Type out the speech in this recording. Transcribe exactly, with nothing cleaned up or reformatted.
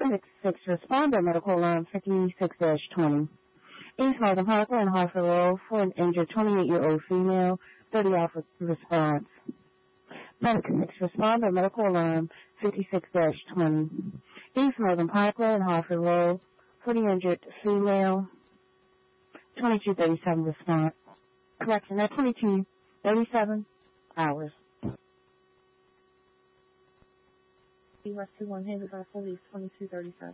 six responder medical alarm fifty-six dash twenty. East Northern Parkway and Hartford Road for an injured twenty-eight-year-old female, thirty hour response. Medic six responder medical alarm fifty-six dash twenty. East Northern Parkway and Hartford Road for the injured female, twenty-two thirty-seven response. Correction, at twenty-two thirty-seven hours. U S two one Hayward, police twenty-two thirty-seven.